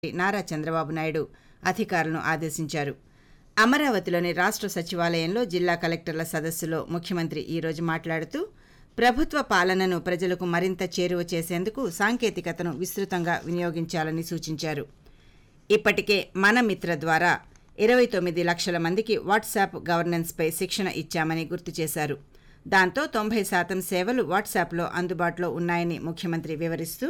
నారా చంద్రబాబు నాయుడు అధికారులను ఆదేశించారు. అమరావతిలోని రాష్ట్ర సచివాలయంలో జిల్లా కలెక్టర్ల సదస్సులో ముఖ్యమంత్రి ఈరోజు మాట్లాడుతూ ప్రభుత్వ పాలనను ప్రజలకు మరింత చేరువ చేసేందుకు సాంకేతికతను విస్తృతంగా వినియోగించాలని సూచించారు. ఇప్పటికే మన మిత్ర ద్వారా 29 లక్షల మందికి వాట్సాప్ గవర్నెన్స్పై శిక్షణ ఇచ్చామని గుర్తు చేశారు. దాంతో 90% సేవలు వాట్సాప్లో అందుబాటులో ఉన్నాయని ముఖ్యమంత్రి వివరిస్తూ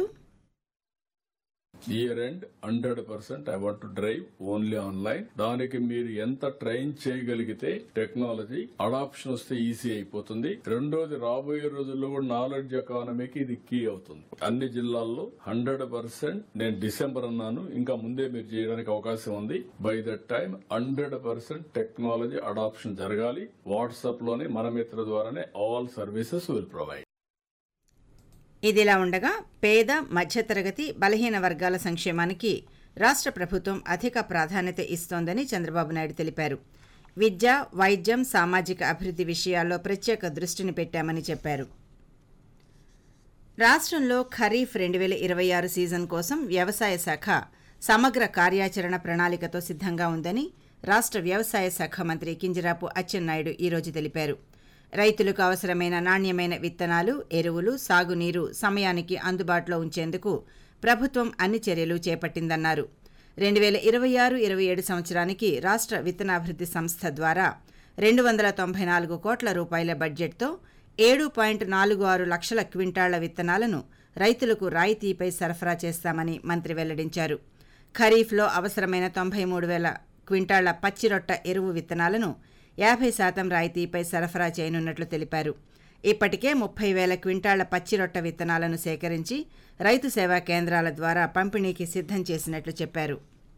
year end 100% I want to drive only online. దానికి మీరు ఎంత ట్రైన్ చేయగలిగితే టెక్నాలజీ అడాప్షన్ వస్తే ఈజీ అయిపోతుంది. రెండోది, రాబోయే రోజుల్లో కూడా నాలెడ్జ్ ఎకానమీకి ఇది కీ అవుతుంది. అన్ని జిల్లాల్లో 100% నేను డిసెంబర్ అన్నాను, ఇంకా ముందే మీరు చేయడానికి అవకాశం ఉంది. By that time 100% technology adoption జరగాలి. వాట్సాప్ లోనే మన మిత్ర ద్వారానే ఆల్ సర్వీసెస్ విల్ ప్రొవైడ్. ఇదిలా ఉండగా పేద, మధ్యతరగతి, బలహీన వర్గాల సంక్షేమానికి రాష్ట్ర ప్రభుత్వం అధిక ప్రాధాన్యత ఇస్తోందని చంద్రబాబు నాయుడు తెలిపారు. విద్య, వైద్యం, సామాజిక అభివృద్ధి విషయాల్లో ప్రత్యేక దృష్టిని పెట్టామని చెప్పారు. రాష్ట్రంలో ఖరీఫ్ 2026 సీజన్ కోసం వ్యవసాయ శాఖ సమగ్ర కార్యాచరణ ప్రణాళికతో సిద్ధంగా ఉందని రాష్ట్ర వ్యవసాయ శాఖ మంత్రి కింజరాపు అచ్చెన్నాయుడు ఈరోజు తెలిపారు. రైతులకు అవసరమైన నాణ్యమైన విత్తనాలు, ఎరువులు, సాగునీరు సమయానికి అందుబాటులో ఉంచేందుకు ప్రభుత్వం అన్ని చర్యలు చేపట్టిందన్నారు. 2026-27 సంవత్సరానికి రాష్ట్ర విత్తనాభివృద్ధి సంస్థ ద్వారా 294 కోట్ల రూపాయల బడ్జెట్తో 7.46 లక్షల క్వింటాళ్ల విత్తనాలను రైతులకు రాయితీపై సరఫరా చేస్తామని మంత్రి వెల్లడించారు. ఖరీఫ్లో అవసరమైన 93,000 క్వింటాళ్ల పచ్చిరొట్ట ఎరువు విత్తనాలను 50% రాయితీపై సరఫరా చేయనున్నట్లు తెలిపారు. ఇప్పటికే 30,000 క్వింటాళ్ల పచ్చిరొట్ట విత్తనాలను సేకరించి రైతు సేవా కేంద్రాల ద్వారా పంపిణీకి సిద్ధం చేసినట్లు చెప్పారు.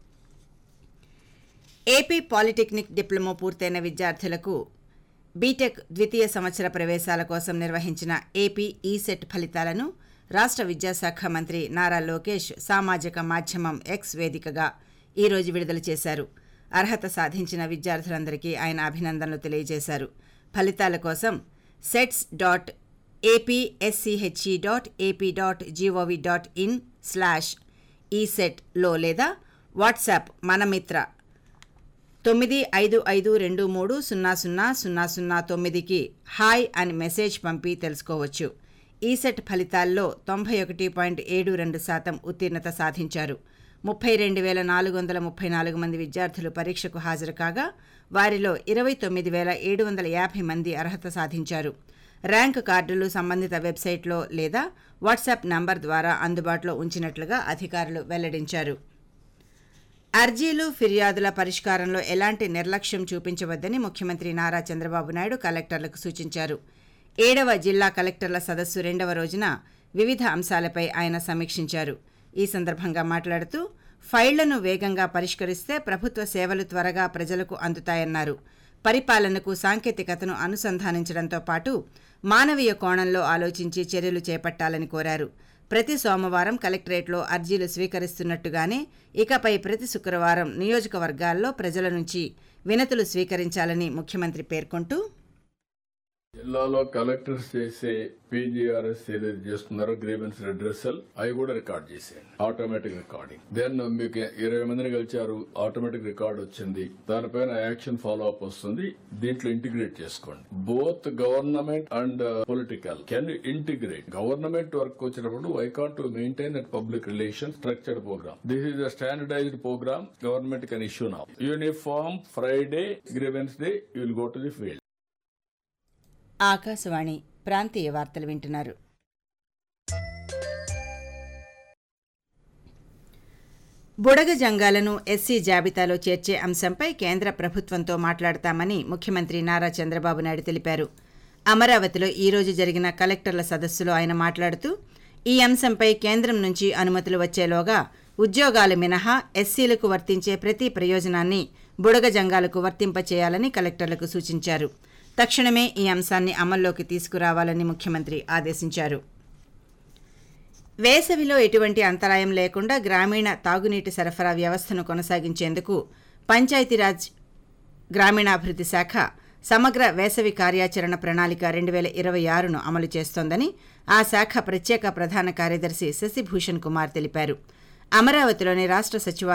ఏపీ పాలిటెక్నిక్ డిప్లొమా పూర్తయిన విద్యార్థులకు బీటెక్ ద్వితీయ సంవత్సర ప్రవేశాల కోసం నిర్వహించిన ఏపీ ఈసెట్ ఫలితాలను రాష్ట్ర విద్యాశాఖ మంత్రి నారా లోకేష్ సామాజిక మాధ్యమం ఎక్స్ వేదికగా ఈరోజు విడుదల చేశారు. అర్హత సాధించిన విద్యార్థులందరికీ ఆయన అభినందనలు తెలియజేశారు. ఫలితాల కోసం sets.apsche.ap.gov.in/eset లేదా వాట్సాప్ మనమిత్ర 9552300009కి హాయ్ అని మెసేజ్ పంపి తెలుసుకోవచ్చు. ఈసెట్ ఫలితాల్లో 91.72% ఉత్తీర్ణత సాధించారు. 32,434 మంది విద్యార్థులు పరీక్షకు హాజరు కాగా వారిలో 29,750 మంది అర్హత సాధించారు. ర్యాంకు కార్డులు సంబంధిత వెబ్సైట్లో లేదా వాట్సాప్ నంబర్ ద్వారా అందుబాటులో ఉంచినట్లుగా అధికారులు వెల్లడించారు. అర్జీలు, ఫిర్యాదుల పరిష్కారంలో ఎలాంటి నిర్లక్ష్యం చూపించవద్దని ముఖ్యమంత్రి నారా చంద్రబాబు నాయుడు కలెక్టర్లకు సూచించారు. 7వ జిల్లా కలెక్టర్ల సదస్సు 2వ రోజున వివిధ అంశాలపై ఆయన సమీక్షించారు. ఈ సందర్భంగా మాట్లాడుతూ ఫైళ్లను వేగంగా పరిష్కరిస్తే ప్రభుత్వ సేవలు త్వరగా ప్రజలకు అందుతాయన్నారు. పరిపాలనకు సాంకేతికతను అనుసంధానించడంతో పాటు మానవీయ కోణంలో ఆలోచించి చర్యలు చేపట్టాలని కోరారు. ప్రతి సోమవారం కలెక్టరేట్లో అర్జీలు స్వీకరిస్తున్నట్టుగానే ఇకపై ప్రతి శుక్రవారం నియోజకవర్గాల్లో ప్రజల నుంచి వినతులు స్వీకరించాలని ముఖ్యమంత్రి పేర్కొంటూ జిల్లాలో కలెక్టర్స్ చేసే పీజీఆర్ఎస్ ఏదైతే చేస్తున్నారో గ్రీవెన్స్ రెడ్రెసల్ అవి కూడా రికార్డ్ చేసేయండి. Automatic recording. దెన్ మీకు 20 మందిని కలిచారు, ఆటోమేటిక్ రికార్డ్ వచ్చింది, దానిపైన యాక్షన్ ఫాలో అప్ వస్తుంది. దీంట్లో ఇంటిగ్రేట్ చేసుకోండి. Both government and political can integrate. Government work వచ్చినప్పుడు I can't to maintain that public relation structured programme. This is a standardized programme. Government can issue now. Uniform Friday grievance day you will go to the field. Akashvani ప్రాంతీయ వార్తలు వింటున్నారు. బుడగ జంగాలను SC జాబితాలో చేర్చే అంశంపై కేంద్ర ప్రభుత్వంతో మాట్లాడతామని ముఖ్యమంత్రి నారా చంద్రబాబు నాయుడు తెలిపారు. అమరావతిలో ఈరోజు జరిగిన కలెక్టర్ల సదస్సులో ఆయన మాట్లాడుతూ ఈ అంశంపై కేంద్రం నుంచి అనుమతులు వచ్చేలోగా ఉద్యోగాలు మినహా ఎస్సీలకు వర్తించే ప్రతి ప్రయోజనాన్ని బుడగ జంగాలకు వర్తింపచేయాలని కలెక్టర్లకు సూచించారు. తక్షణమే ఈ అంశాన్ని అమల్లోకి తీసుకురావాలని ముఖ్యమంత్రి ఆదేశించారు. వేసవిలో ఎటువంటి అంతరాయం లేకుండా గ్రామీణ తాగునీటి సరఫరా వ్యవస్థను కొనసాగించేందుకు పంచాయతీరాజ్ గ్రామీణాభివృద్ధి శాఖ సమగ్ర వేసవి కార్యాచరణ ప్రణాళిక 2026ను అమలు చేస్తోందని ఆ శాఖ ప్రత్యేక ప్రధాన కార్యదర్శి శశిభూషణ్ కుమార్ తెలిపారు. అమరావతిలోని రాష్ట్ర సచివాలయం